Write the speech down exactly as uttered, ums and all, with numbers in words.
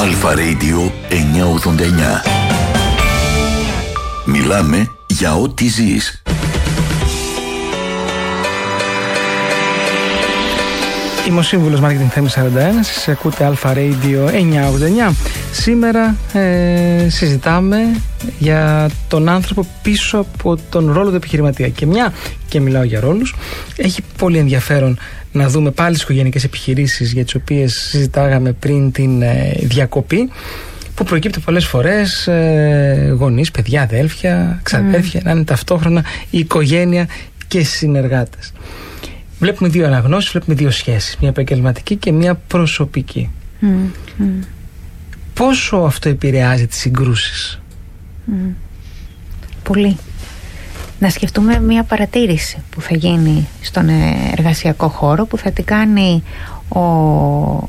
Αλφα Radio εννιακόσια ογδόντα εννιά. Μιλάμε για ό,τι ζεις. Είμαι ο σύμβουλος Marketing Θέμης σαράντα ένα, σας ακούτε Αλφα Radio εννιακόσια ογδόντα εννιά. Σήμερα ε, συζητάμε για τον άνθρωπο πίσω από τον ρόλο του επιχειρηματία. Και μια και μιλάω για ρόλους, έχει πολύ ενδιαφέρον να δούμε πάλι τις οικογενειακές επιχειρήσεις για τις οποίες συζητάγαμε πριν την ε, διακοπή, που προκύπτει πολλές φορές ε, γονείς, παιδιά, αδέλφια, ξαδέρφια, mm. να είναι ταυτόχρονα η οικογένεια και συνεργάτες. Βλέπουμε δύο αναγνώσεις, βλέπουμε δύο σχέσεις, μια επαγγελματική και μια προσωπική. Mm. Mm. Πόσο αυτό επηρεάζει τις συγκρούσεις? Mm. Πολύ. Να σκεφτούμε μια παρατήρηση που θα γίνει στον εργασιακό χώρο, που θα την κάνει ο